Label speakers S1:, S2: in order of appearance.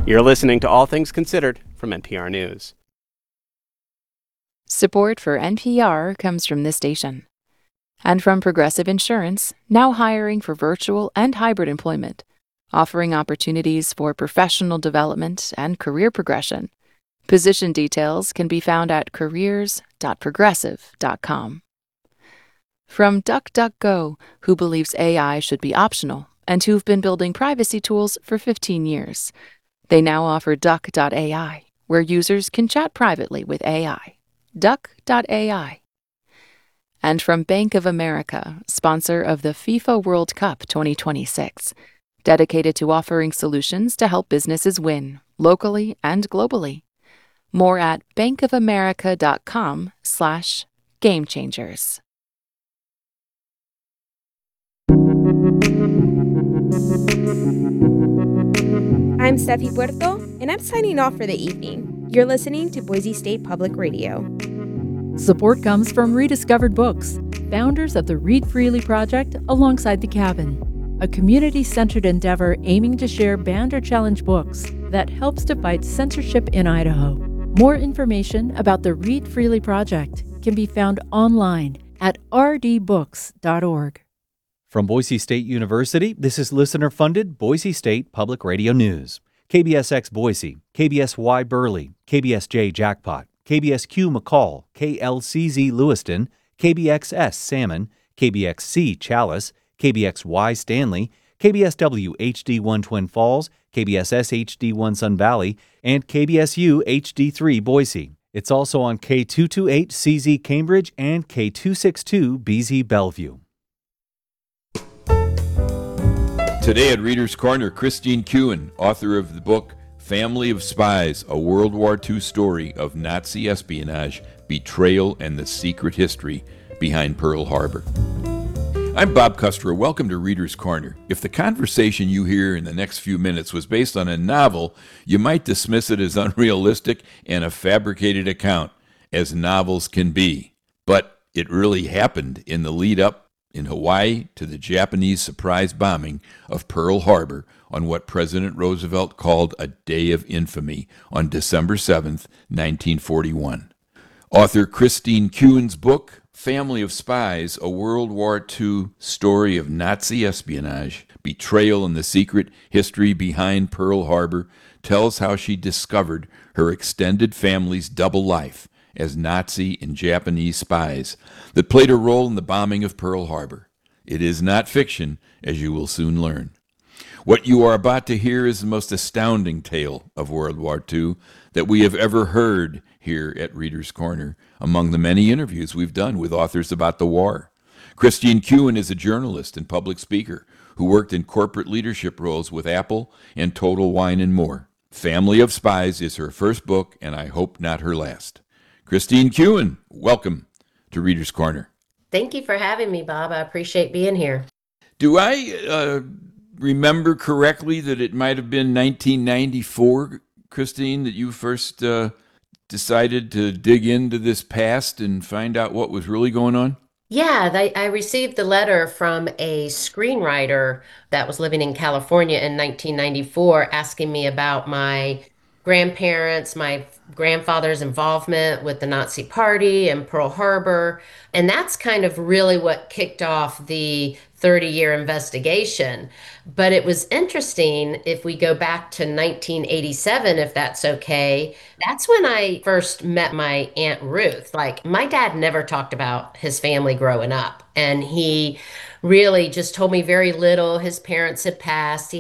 S1: You're listening to All Things Considered from NPR News.
S2: Support for NPR comes from this station and from Progressive Insurance, now hiring for virtual and hybrid employment, offering opportunities for professional development and career progression. Position details can be found at careers.progressive.com. From DuckDuckGo, who believes AI should be optional and who've been building privacy tools for 15 years. They now offer Duck.ai, where users can chat privately with AI. Duck.ai. And from Bank of America, sponsor of the FIFA World Cup 2026, dedicated to offering solutions to help businesses win, locally and globally. More at bankofamerica.com/gamechangers.
S3: I'm Steffi Puerto, and I'm signing off for the evening. You're listening to Boise State Public Radio.
S4: Support comes from Rediscovered Books, founders of the Read Freely Project alongside The Cabin, a community-centered endeavor aiming to share banned or challenged books that helps to fight censorship in Idaho. More information about the Read Freely Project can be found online at rdbooks.org.
S5: From Boise State University, this is listener-funded Boise State Public Radio News. KBSX Boise, KBSY Burley, KBSJ Jackpot, KBSQ McCall, KLCZ Lewiston, KBXS Salmon, KBXC Chalice, KBXY Stanley, KBSW HD1 Twin Falls, KBSS HD1 Sun Valley, and KBSU HD3 Boise. It's also on K228 CZ Cambridge and K262 BZ Bellevue.
S6: Today at Reader's Corner, Christine Kuhn, author of the book Family of Spies, a World War II story of Nazi espionage, betrayal, and the secret history behind Pearl Harbor. I'm Bob Custer. Welcome to Reader's Corner. If the conversation you hear in the next few minutes was based on a novel, you might dismiss it as unrealistic and a fabricated account, as novels can be. But it really happened in the lead up in Hawaii to the Japanese surprise bombing of Pearl Harbor on what President Roosevelt called a day of infamy on December 7th, 1941. Author Christine Kuhn's book, Family of Spies, a World War II story of Nazi espionage, betrayal, and the secret history behind Pearl Harbor, tells how she discovered her extended family's double life as Nazi and Japanese spies that played a role in the bombing of Pearl Harbor. It is not fiction, as you will soon learn. What you are about to hear is the most astounding tale of World War II that we have ever heard here at Reader's Corner, among the many interviews we've done with authors about the war. Christine Kuhn is a journalist and public speaker who worked in corporate leadership roles with Apple and Total Wine and more. Family of Spies is her first book, and I hope not her last. Christine Kuhn, welcome to Reader's Corner.
S7: Thank you for having me, Bob. I appreciate being here.
S6: Do I remember correctly that it might have been 1994, Christine, that you first decided to dig into this past and find out what was really going on?
S7: Yeah, I received the letter from a screenwriter that was living in California in 1994 asking me about my grandparents, my grandfather's involvement with the Nazi Party and Pearl Harbor. And that's kind of really what kicked off the 30-year investigation. But it was interesting, if we go back to 1987, if that's okay, that's when I first met my Aunt Ruth. Like, my dad never talked about his family growing up, and he really just told me very little. His parents had passed. He